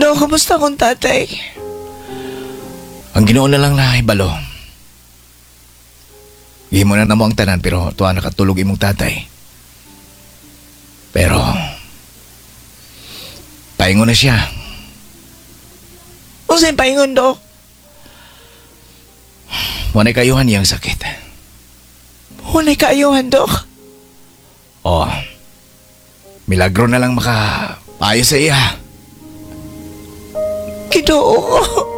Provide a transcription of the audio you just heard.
Dok, kamusta akong tatay? Ang Ginoo na lang na ibalo. Gihimo na namo ang tanan pero tuwa nakatulog imong tatay. Pero paingon na siya. Unsay paingon, Dok? Wanay kayuhan niyang sakit. Hunay kaayuhan, Dok. Oh, milagro na lang makaayos sa iya. Ginoo.